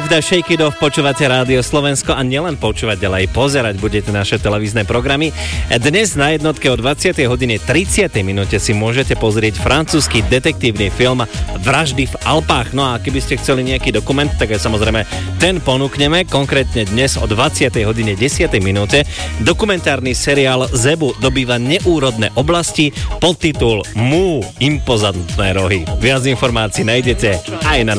Magda, Shake It Off, počúvate Rádio Slovensko a nielen počúvať, ale aj pozerať budete naše televízne programy. Dnes na jednotke o 20. hodine 30. minúte si môžete pozrieť francúzsky detektívny film Vraždy v Alpách. No a keby ste chceli nejaký dokument, tak aj samozrejme ten ponúkneme. Konkrétne dnes o 20. hodine 10. minúte dokumentárny seriál Zebu dobýva neúrodné oblasti, podtitul Mú, impozantné rohy. Viac informácií nájdete aj na